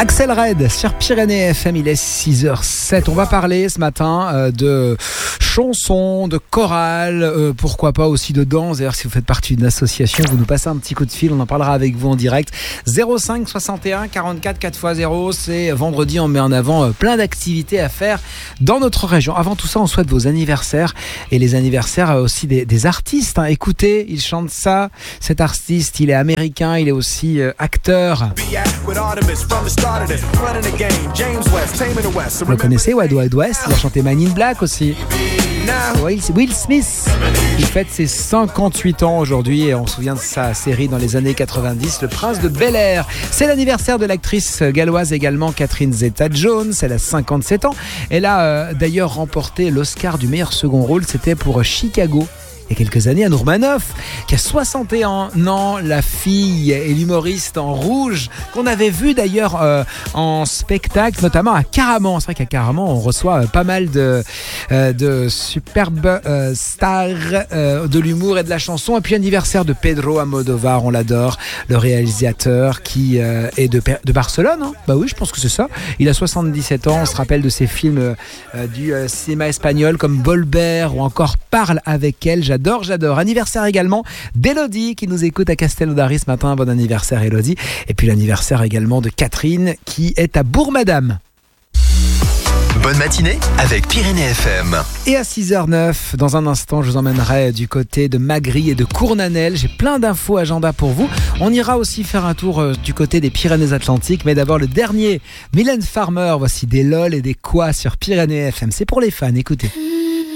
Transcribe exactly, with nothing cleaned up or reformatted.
Axel Red sur Pyrénées F M, il est six heures sept. On va parler ce matin euh, de chansons, de chorales, euh, pourquoi pas aussi de danse. D'ailleurs, si vous faites partie d'une association, vous nous passez un petit coup de fil, on en parlera avec vous en direct. zéro cinq soixante et un quarante-quatre quatre fois zéro, c'est vendredi, on met en avant euh, plein d'activités à faire dans notre région. Avant tout ça, on souhaite vos anniversaires et les anniversaires euh, aussi des, des artistes. Hein. Écoutez, il chante ça, cet artiste, il est américain, il est aussi euh, acteur. Vous le connaissez, Wild Wild West, il a chanté Man in Black aussi. Will, Will Smith, il fête ses cinquante-huit ans aujourd'hui et on se souvient de sa série dans les années quatre-vingt-dix, Le Prince de Bel-Air. C'est l'anniversaire de l'actrice galloise également, Catherine Zeta-Jones, elle a cinquante-sept ans. Elle a euh, d'ailleurs remporté l'Oscar du meilleur second rôle, c'était pour Chicago. Il y a quelques années, Anouk Manoff, qui a soixante et un ans, la fille et l'humoriste en rouge, qu'on avait vu d'ailleurs euh, en spectacle, notamment à Caraman. C'est vrai qu'à Caraman, on reçoit euh, pas mal de, euh, de superbes euh, stars euh, de l'humour et de la chanson. Et puis anniversaire de Pedro Almodóvar, on l'adore, le réalisateur qui euh, est de, de Barcelone. Hein. Bah oui, je pense que c'est ça. Il a soixante-dix-sept ans, on se rappelle de ses films euh, du euh, cinéma espagnol comme Volver ou encore Parle avec elle. J'adore, j'adore. Anniversaire également d'Elodie qui nous écoute à Castelnaudary ce matin. Bon anniversaire Elodie. Et puis l'anniversaire également de Catherine qui est à Bourg-Madame. Bonne matinée avec Pyrénées F M. Et à six heures neuf, dans un instant, je vous emmènerai du côté de Magri et de Cournanel. J'ai plein d'infos agenda pour vous. On ira aussi faire un tour du côté des Pyrénées-Atlantiques. Mais d'abord, le dernier, Mylène Farmer. Voici des lol et des quoi sur Pyrénées F M. C'est pour les fans, écoutez.